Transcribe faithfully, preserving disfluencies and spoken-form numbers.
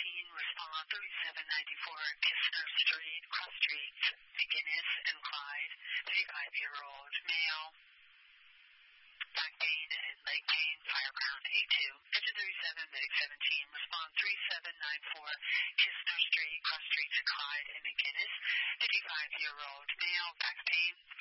seventeen, respond thirty-seven ninety-four, Kistner Street, Cross Streets, McGinnis and Clyde, thirty-five-year-old male, back pain and leg pain, Fireground A two. Engine thirty-seven, Medic seventeen, respond thirty-seven ninety-four, Kistner Street, Cross Streets, Clyde and McGinnis, fifty-five-year-old male, back pain,